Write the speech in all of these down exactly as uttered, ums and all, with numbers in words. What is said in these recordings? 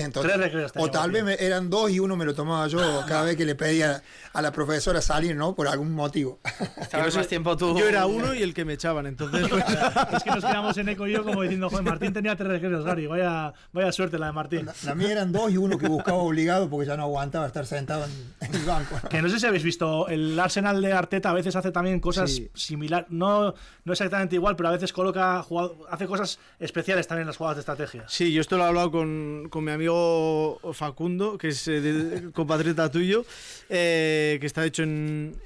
entonces, Tres recreos o tal vez me, eran dos y uno me lo tomaba yo cada vez que le pedía a la profesora salir, ¿no? Por algún motivo. Estabas más tiempo tú. Yo era uno y el que me echaban, entonces pues... Es que nos quedamos en Eco y yo como diciendo, joder, Martín tenía tres recreos, Gary, vaya, vaya suerte la de Martín. La, la mía eran dos y uno que buscaba obligado porque ya no aguantaba estar sentado en, en el banco, ¿no? Que no sé si habéis visto, el Arsenal de Arteta a veces hace también cosas sí. similares, no, no exactamente igual, pero a veces coloca, jugado, hace cosas especiales también en las jugadas de estrategia. Sí, yo esto lo he hablado con, con mi amigo Facundo, que es eh, de, compatriota tuyo, eh, que está hecho en,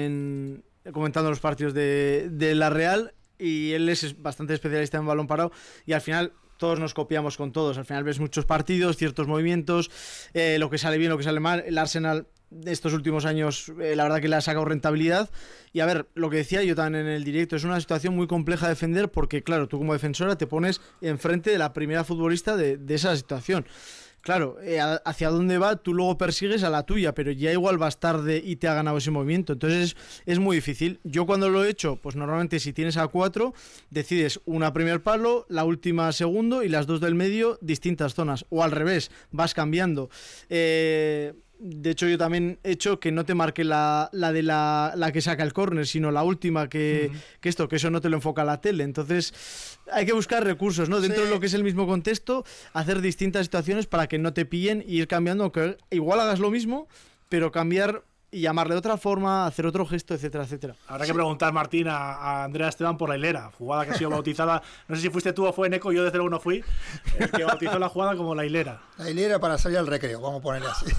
en comentando los partidos de, de la Real, y él es bastante especialista en balón parado, y al final todos nos copiamos con todos. Al final ves muchos partidos, ciertos movimientos, eh, lo que sale bien, lo que sale mal. El Arsenal de estos últimos años, eh, la verdad que le ha sacado rentabilidad. Y a ver, lo que decía yo también en el directo, es una situación muy compleja de defender porque, claro, tú como defensora te pones enfrente de la primera futbolista de, de esa situación. Claro, eh, hacia dónde va, tú luego persigues a la tuya, pero ya igual vas tarde y te ha ganado ese movimiento. Entonces es, es muy difícil. Yo cuando lo he hecho, pues normalmente si tienes a cuatro, decides una primer palo, la última segundo y las dos del medio, distintas zonas. O al revés, vas cambiando. Eh... De hecho, yo también he hecho que no te marque la, la de la, la que saca el córner, sino la última que, uh-huh. que esto, que eso no te lo enfoca la tele. Entonces, hay que buscar recursos, ¿no? Dentro sí. de lo que es el mismo contexto, hacer distintas situaciones para que no te pillen y ir cambiando, aunque igual hagas lo mismo, pero cambiar y llamarle de otra forma, hacer otro gesto, etcétera, etcétera. Habrá que preguntar, Martín, a, a Andrea Esteban por la hilera, jugada que ha sido bautizada, no sé si fuiste tú o fue Neco, yo desde luego no fui, el que bautizó la jugada como la hilera. La hilera para salir al recreo, vamos a ponerla así.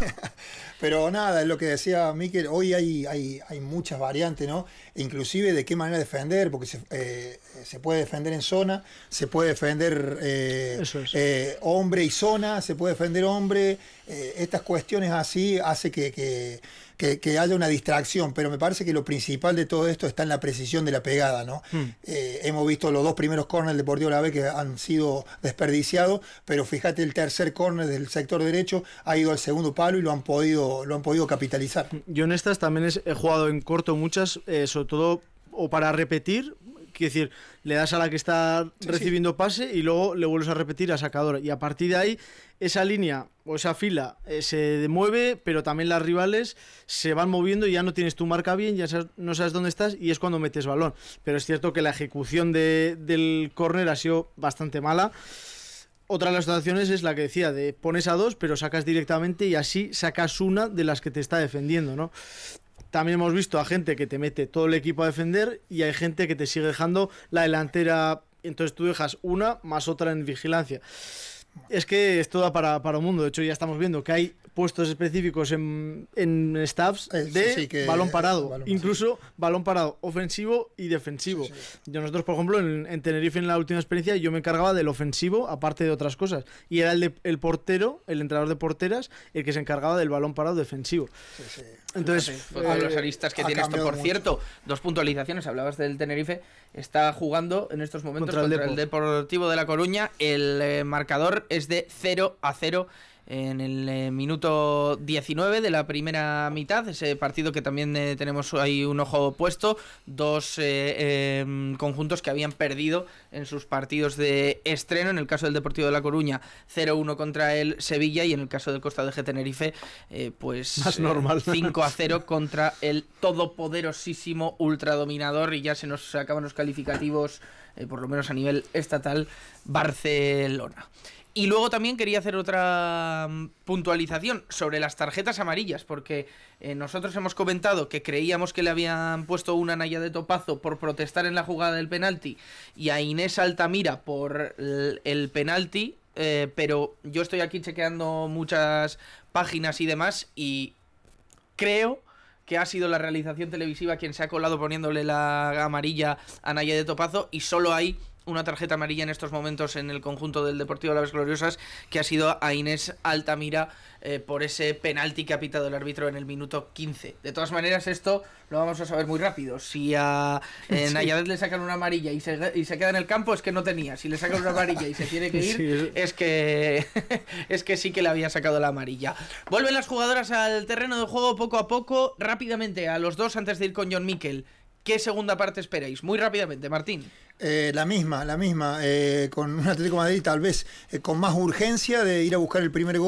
Pero nada, es lo que decía Mikel, hoy hay, hay, hay muchas variantes, ¿no? Inclusive de qué manera defender, porque se, eh, se puede defender en zona, se puede defender eh, es. eh, hombre y zona, se puede defender hombre, eh, estas cuestiones así hace que, que, que, que haya una distracción, pero me parece que lo principal de todo esto está en la precisión de la pegada, ¿no? Hmm. Eh, hemos visto los dos primeros córneres del Deportivo La B que han sido desperdiciados, pero fíjate el tercer córner del sector derecho ha ido al segundo palo y lo han podido lo han podido capitalizar. Yo en estas también es, he jugado en corto muchas, eh, sobre todo o para repetir, quiero decir, le das a la que está sí, recibiendo sí. pase y luego le vuelves a repetir a sacadora, y a partir de ahí esa línea o esa fila eh, se mueve, pero también las rivales se van moviendo y ya no tienes tu marca bien, ya sabes, no sabes dónde estás y es cuando metes balón. Pero es cierto que la ejecución de, del córner ha sido bastante mala. Otra de las situaciones es la que decía, de pones a dos, pero sacas directamente y así sacas una de las que te está defendiendo, ¿no? También hemos visto a gente que te mete todo el equipo a defender y hay gente que te sigue dejando la delantera, entonces tú dejas una más otra en vigilancia. Es que es toda para, para un mundo. De hecho, ya estamos viendo que hay puestos específicos en, en staffs de sí, sí, balón parado, balón incluso sí. balón parado ofensivo y defensivo. Sí, sí. Yo nosotros, por ejemplo, en, en Tenerife, en la última experiencia, yo me encargaba del ofensivo, aparte de otras cosas. Y era el, de, el portero, el entrenador de porteras, el que se encargaba del balón parado defensivo. Sí, sí. Entonces, fue uno de los aristas que tiene esto. Por mucho. Cierto, dos puntualizaciones. Hablabas del Tenerife. Está jugando en estos momentos contra, contra el, el Deportivo de La Coruña. El eh, marcador es de cero a cero en el eh, minuto diecinueve de la primera mitad, ese partido que también eh, tenemos ahí un ojo puesto, dos eh, eh, conjuntos que habían perdido en sus partidos de estreno, en el caso del Deportivo de La Coruña cero uno contra el Sevilla y en el caso del Costa de G Tenerife eh, pues más normal. eh, cinco a cero contra el todopoderosísimo ultradominador, y ya se nos acaban los calificativos eh, por lo menos a nivel estatal, Barcelona. Y luego también quería hacer otra puntualización sobre las tarjetas amarillas, porque eh, nosotros hemos comentado que creíamos que le habían puesto una Naya de Topazo por protestar en la jugada del penalti y a Inés Altamira por el, el penalti, eh, pero yo estoy aquí chequeando muchas páginas y demás y creo que ha sido la realización televisiva quien se ha colado poniéndole la amarilla a Naya de Topazo, y solo hay una tarjeta amarilla en estos momentos en el conjunto del Deportivo de las Gloriosas, que ha sido a Inés Altamira eh, por ese penalti que ha pitado el árbitro en el minuto quince. De todas maneras, esto lo vamos a saber muy rápido. Si a eh, sí. Nayadet le sacan una amarilla y se, y se queda en el campo, es que no tenía. Si le sacan una amarilla y se tiene que ir, sí. es que es que sí que le había sacado la amarilla. Vuelven las jugadoras al terreno de juego poco a poco, rápidamente, a los dos antes de ir con John Mikel. ¿Qué segunda parte esperáis? Muy rápidamente, Martín. Eh, la misma, la misma, eh, con un Atlético de Madrid tal vez eh, con más urgencia de ir a buscar el primer gol.